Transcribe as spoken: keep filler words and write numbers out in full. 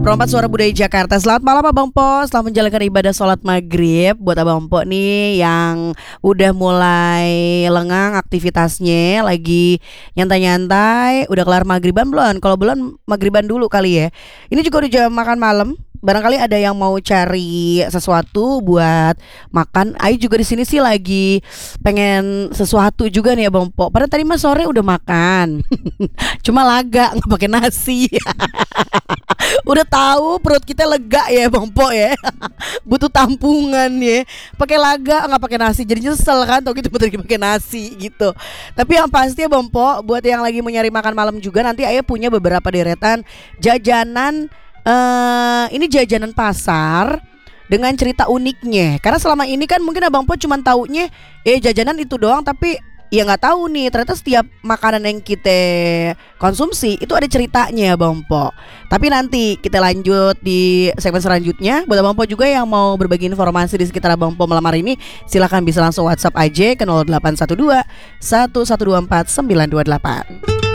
Perompat Suara Budaya Jakarta. Selamat malam Abang Po. Selamat menjalankan ibadah sholat maghrib. Buat Abang Po nih yang udah mulai lengang aktivitasnya, lagi nyantai-nyantai, udah kelar maghriban belum? Kalau belum, maghriban dulu kali ya. Ini juga udah jam makan malam. Barangkali ada yang mau cari sesuatu buat makan. Ai juga di sini sih lagi pengen sesuatu juga nih Abang Po. Padahal tadi mas sore udah makan. Cuma laga nggak pakai nasi. Udah tahu perut kita lega ya Bang Po ya. Butuh tampungan ya. Pakai laga nggak pakai nasi jadi nyesel kan. Tau gitu betul pakai nasi gitu. Tapi yang pasti ya Bang Po, buat yang lagi mau nyari makan malam juga, nanti Ayah punya beberapa deretan jajanan. Uh, ini jajanan pasar dengan cerita uniknya. Karena selama ini kan mungkin Abang Po cuma taunya eh jajanan itu doang, tapi ya nggak tahu nih ternyata setiap makanan yang kita konsumsi itu ada ceritanya Bang Po. Tapi nanti kita lanjut di segmen selanjutnya. Buat Abang Po juga yang mau berbagi informasi di sekitar Abang Po malam hari ini, silakan bisa langsung WhatsApp aja ke nol delapan satu dua satu satu dua empat sembilan dua delapan.